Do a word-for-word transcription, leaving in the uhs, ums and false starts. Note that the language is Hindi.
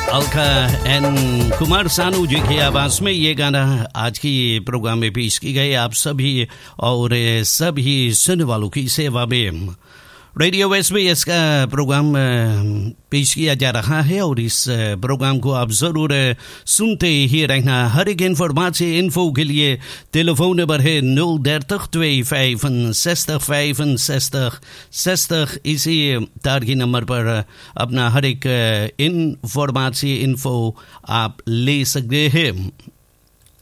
अलका एन कुमार सानू जी की आवाज में ये गाना आज की प्रोग्राम में पेश की गई आप सभी और सभी सुनने वालों की सेवा में। रेडियो वेस्ट में इसका प्रोग्राम पेश किया जा रहा है और इस प्रोग्राम को आप ज़रूर सुनते ही रहना। हर एक इन्फॉर्मेशन इन्फो के लिए टेलीफोन नंबर है nul dertig vijfenvijftig zestig vijfenzestig zestig। इसी तार के नंबर पर अपना हर एक इन्फॉर्मेशन इन्फो आप ले सकते हैं।